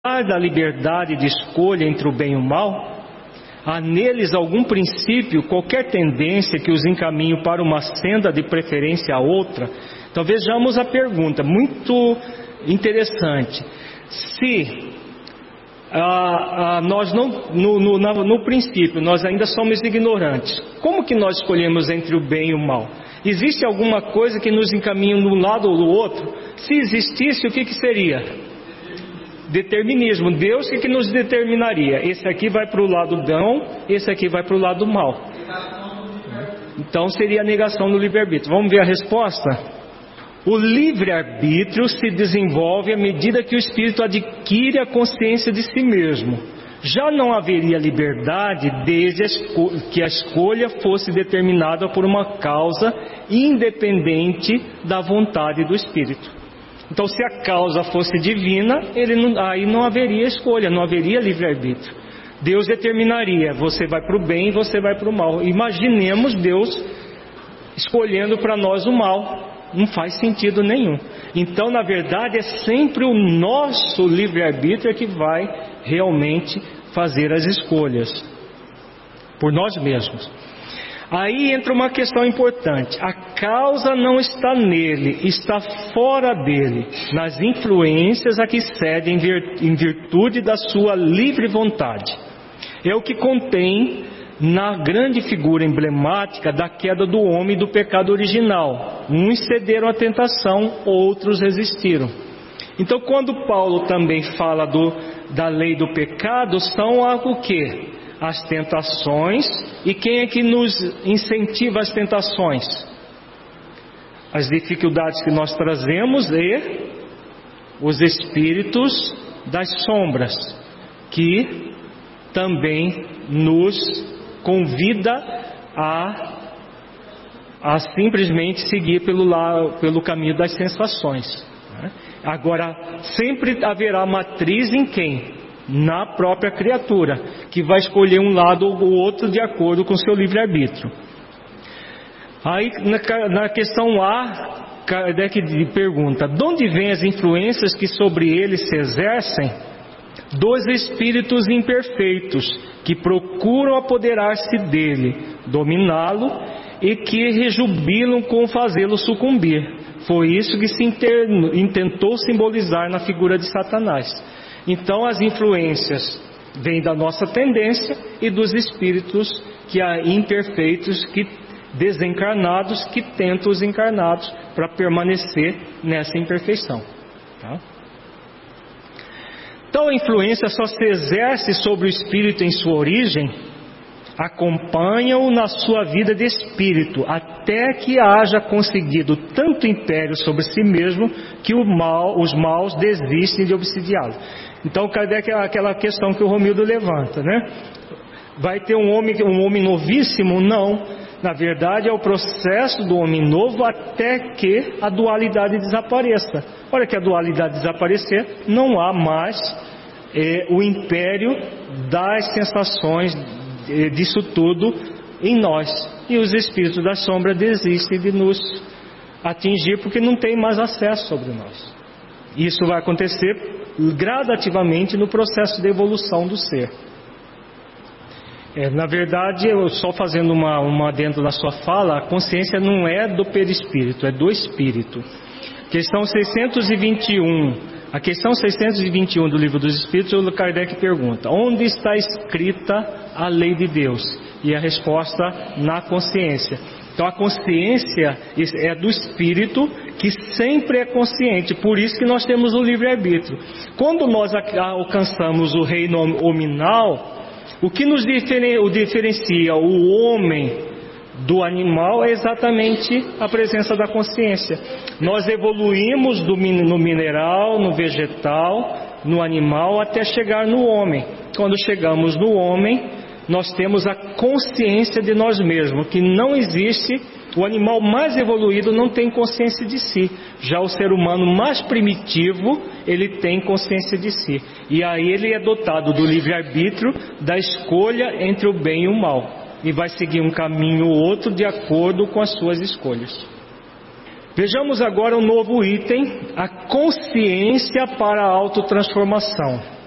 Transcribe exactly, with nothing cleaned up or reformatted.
da liberdade de escolha entre o bem e o mal? Há neles algum princípio, qualquer tendência que os encaminhe para uma senda de preferência a outra? Então vejamos a pergunta, muito interessante. Se ah, ah, nós não, no, no, no, no princípio, nós ainda somos ignorantes, como que nós escolhemos entre o bem e o mal? Existe alguma coisa que nos encaminha de um lado ou do outro? Se existisse, o que, que seria? Determinismo. Deus que, que nos determinaria? Esse aqui vai para o lado bom, esse aqui vai para o lado mal. Então seria a negação do livre-arbítrio. Vamos ver a resposta? O livre-arbítrio se desenvolve à medida que o espírito adquire a consciência de si mesmo. Já não haveria liberdade desde que a escolha fosse determinada por uma causa independente da vontade do espírito. Então, se a causa fosse divina, ele não, aí não haveria escolha, não haveria livre-arbítrio. Deus determinaria, você vai para o bem e você vai para o mal. Imaginemos Deus escolhendo para nós o mal. Não faz sentido nenhum. Então, na verdade, é sempre o nosso livre-arbítrio que vai realmente fazer as escolhas por nós mesmos. Aí entra uma questão importante. A causa não está nele, está fora dele, nas influências a que cede em virtude da sua livre vontade. É o que contém na grande figura emblemática da queda do homem e do pecado original. Uns cederam à tentação, outros resistiram. Então, quando Paulo também fala do, da lei do pecado, são algo que? As tentações. E quem é que nos incentiva as tentações? As dificuldades que nós trazemos e os espíritos das sombras, que também nos convida a, a simplesmente seguir pelo, la, pelo caminho das sensações. Agora, sempre haverá matriz em quem? Na própria criatura, que vai escolher um lado ou o outro de acordo com seu livre-arbítrio. Aí, na, na questão A, Kardec pergunta: de onde vêm as influências que sobre ele se exercem? Dos espíritos imperfeitos, que procuram apoderar-se dele, dominá-lo, e que rejubilam com fazê-lo sucumbir. Foi isso que se intentou simbolizar na figura de Satanás. Então as influências vêm da nossa tendência e dos espíritos que há imperfeitos, que desencarnados, que tentam os encarnados para permanecer nessa imperfeição. Tá? Então a influência só se exerce sobre o espírito em sua origem, acompanha-o na sua vida de espírito, até que haja conseguido tanto império sobre si mesmo que o mal, os maus desistem de obsidiá-lo. Então, Kardec é aquela questão que o Romildo levanta, né? Vai ter um homem, um homem novíssimo? Não. Na verdade, é o processo do homem novo até que a dualidade desapareça. Hora que a dualidade desaparecer, não há mais é, o império das sensações, é, disso tudo em nós. E os espíritos da sombra desistem de nos atingir porque não tem mais acesso sobre nós. Isso vai acontecer gradativamente no processo de evolução do ser. É, na verdade, eu só fazendo uma, uma dentro da sua fala, a consciência não é do perispírito, é do espírito. Questão seiscentos e vinte e um. A questão seiscentos e vinte e um do Livro dos Espíritos, o Kardec pergunta: onde está escrita a lei de Deus? E a resposta: na consciência. Então a consciência é do espírito, que sempre é consciente, por isso que nós temos o livre-arbítrio. Quando nós alcançamos o reino hominal, o que nos diferencia o homem do animal é exatamente a presença da consciência. Nós evoluímos do, no mineral, no vegetal, no animal, até chegar no homem. Quando chegamos no homem, nós temos a consciência de nós mesmos, que não existe, o animal mais evoluído não tem consciência de si. Já o ser humano mais primitivo, ele tem consciência de si. E aí ele é dotado do livre-arbítrio, da escolha entre o bem e o mal. E vai seguir um caminho ou outro de acordo com as suas escolhas. Vejamos agora um novo item, a consciência para a autotransformação.